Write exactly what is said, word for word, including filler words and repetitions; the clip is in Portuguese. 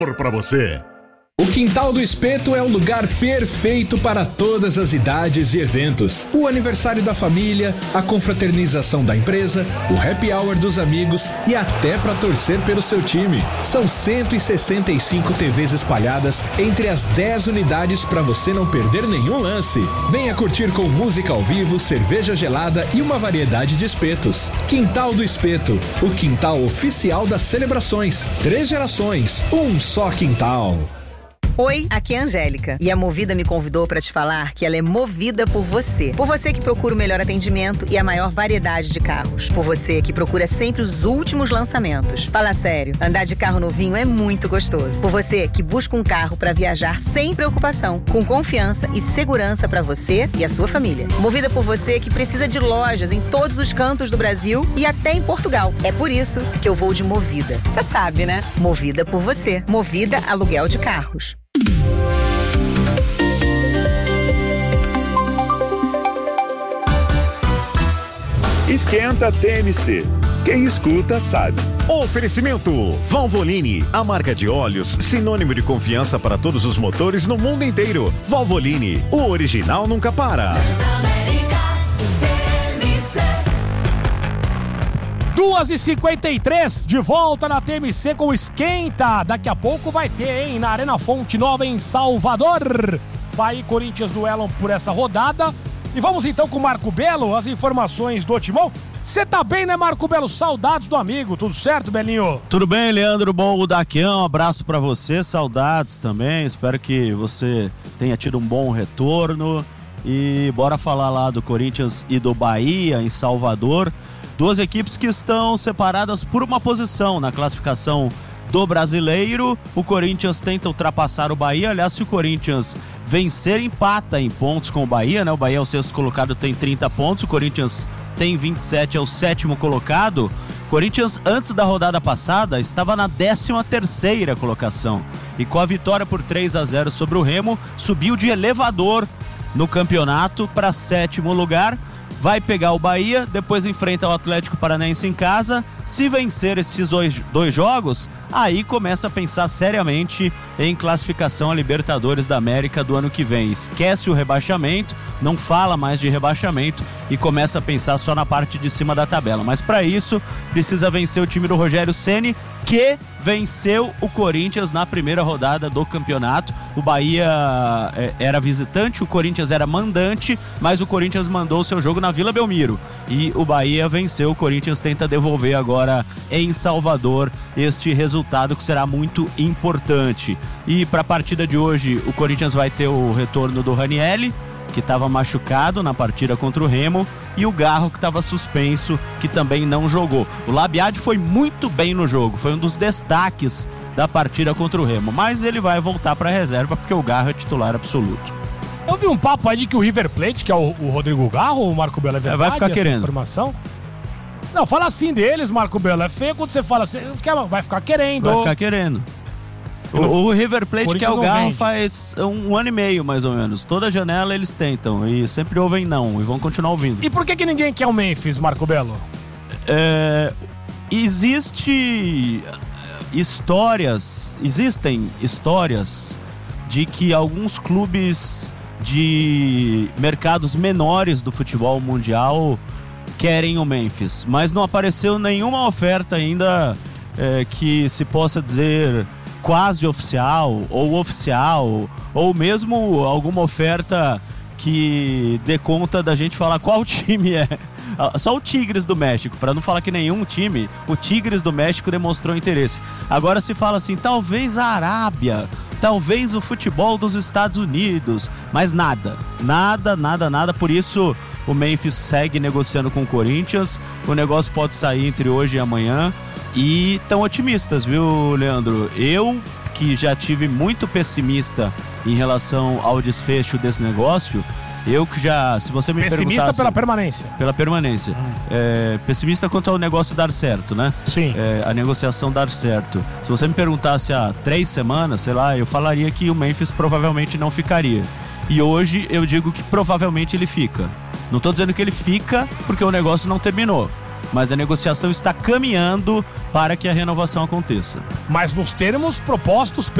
Para você. O Quintal do Espeto é o lugar perfeito para todas as idades e eventos. O aniversário da família, a confraternização da empresa, o happy hour dos amigos e até para torcer pelo seu time. São cento e sessenta e cinco T Vs espalhadas entre as dez unidades para você não perder nenhum lance. Venha curtir com música ao vivo, cerveja gelada e uma variedade de espetos. Quintal do Espeto, o quintal oficial das celebrações. Três gerações, um só quintal. Oi, aqui é a Angélica e a Movida me convidou para te falar que ela é movida por você. Por você que procura o melhor atendimento e a maior variedade de carros. Por você que procura sempre os últimos lançamentos. Fala sério, andar de carro novinho é muito gostoso. Por você que busca um carro para viajar sem preocupação, com confiança e segurança para você e a sua família. Movida por você que precisa de lojas em todos os cantos do Brasil e até em Portugal. É por isso que eu vou de Movida. Você sabe, né? Movida por você. Movida Aluguel de Carros. Esquenta T M C. Quem escuta sabe. Oferecimento Valvoline, a marca de óleos sinônimo de confiança para todos os motores no mundo inteiro. Valvoline, o original nunca para. duas e cinquenta e três, de volta na T M C com o Esquenta. Daqui a pouco vai ter, hein? Na Arena Fonte Nova em Salvador. Bahia e Corinthians duelam por essa rodada. E vamos então com o Marco Belo, as informações do Timão. Você tá bem, né, Marco Belo? Saudades do amigo, tudo certo, Belinho? Tudo bem, Leandro Bom, o Daquião, um abraço pra você, saudades também, espero que você tenha tido um bom retorno. E bora falar lá do Corinthians e do Bahia em Salvador. Duas equipes que estão separadas por uma posição na classificação do Brasileiro. O Corinthians tenta ultrapassar o Bahia. Aliás, se o Corinthians vencer, empata em pontos com o Bahia, né? O Bahia é o sexto colocado, tem trinta pontos. O Corinthians tem vinte e sete, é o sétimo colocado. O Corinthians, antes da rodada passada, estava na décima terceira colocação. E com a vitória por três a zero sobre o Remo, subiu de elevador no campeonato para sétimo lugar. Vai pegar o Bahia, depois enfrenta o Atlético Paranaense em casa. Se vencer esses dois, dois jogos, aí começa a pensar seriamente em classificação a Libertadores da América do ano que vem. Esquece o rebaixamento, não fala mais de rebaixamento e começa a pensar só na parte de cima da tabela. Mas para isso, precisa vencer o time do Rogério Ceni, que venceu o Corinthians na primeira rodada do campeonato. O Bahia é, era visitante, o Corinthians era mandante, mas o Corinthians mandou o seu jogo na Vila Belmiro. E o Bahia venceu, o Corinthians tenta devolver agora em Salvador este resultado que será muito importante. E para a partida de hoje, o Corinthians vai ter o retorno do Ranieri, que estava machucado na partida contra o Remo, e o Garro, que estava suspenso, que também não jogou. O Labiade foi muito bem no jogo, foi um dos destaques da partida contra o Remo, mas ele vai voltar para a reserva porque o Garro é titular absoluto. Eu vi um papo aí de que o River Plate, que é o, o Rodrigo Garro, o Marco Belo, é verdade? Vai ficar essa querendo. Informação? Não, fala assim deles, Marco Belo. É feio quando você fala assim, vai ficar querendo. Vai ficar querendo. O, o River Plate, que é o Garro, vende. faz um, um ano e meio, mais ou menos. Toda janela eles tentam e sempre ouvem não e vão continuar ouvindo. E por que que ninguém quer o Memphis, Marco Belo? É, existe histórias, existem histórias de que alguns clubes de mercados menores do futebol mundial querem o Memphis, mas não apareceu nenhuma oferta ainda é, que se possa dizer quase oficial ou oficial, ou mesmo alguma oferta que dê conta da gente falar qual time é. Só o Tigres do México, para não falar que nenhum time, o Tigres do México demonstrou interesse. Agora se fala assim, talvez a Arábia, talvez o futebol dos Estados Unidos, mas nada, nada, nada, nada. Por isso o Memphis segue negociando com o Corinthians, o negócio pode sair entre hoje e amanhã. E tão otimistas, viu, Leandro? Eu, que já tive muito pessimista em relação ao desfecho desse negócio, eu que já, se você me pessimista perguntasse... pela permanência. Pela permanência. Hum. É, pessimista quanto ao negócio dar certo, né? Sim. É, a negociação dar certo. Se você me perguntasse há três semanas, sei lá, eu falaria que o Memphis provavelmente não ficaria. E hoje eu digo que provavelmente ele fica. Não tô dizendo que ele fica porque o negócio não terminou. mas a negociação está caminhando para que a renovação aconteça. Mas nos termos propostos